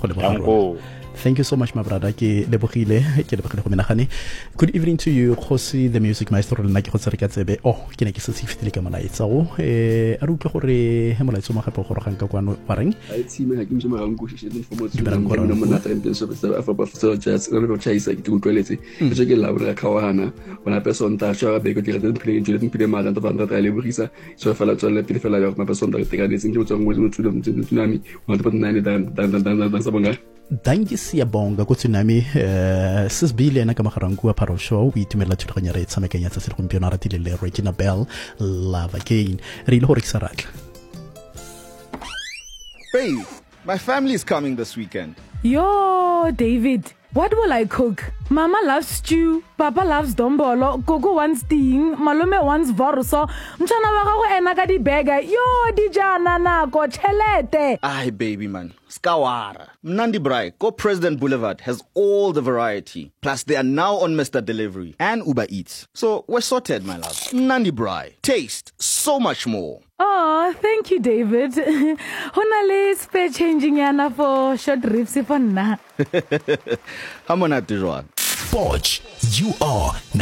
Thank you so much, my brother. Ke lebogile go menagane. Good evening to you, Khosi, the music maestro. Le nna ke go tsere ka tsebe. Oh, ke ne ke se fitile ka molaetsa o. A re utlwe gore he molaetsa mo gape go rogang ka kwano wa reng? A tsime ga ke mse magang go shishetse information mo na mona tren so so just no go chaisa ke utlweletse. Ke ke la bra khawana. Bona person ta tshwara be go dira tse pele ke pele mara nta fanda ta le bogisa. So fela tswela pele fela ya ma person ta te ga ditse ke tswa mo tsunami. Mo ta nane dan sa bonga. Danke siyabonga ku Tsunami sisibile na ka magaranku wa Pharo Show o itumela thulaganya re tsamekanya tsa segompieno ra tile le Regina Bell Love Again re ile go rekisa ratla. Babe, my family is coming this weekend. Yo, David, what will I cook? Mama loves stew, Papa loves dombolo, Gogo wants ting, Malome wants vorso, mchana wa gago ena ka di burger. Yo, dijana nako chelete. Ay, baby man, skawara. Mnandi Braai, Go President Boulevard has all the variety. Plus, they are now on Mr. Delivery and Uber Eats. So, we're sorted, my love. Mnandi Braai, taste so much more. Oh, thank you, David. Honale spare changing yana for short ribs for na. Hamona Tijuan. Forge, you are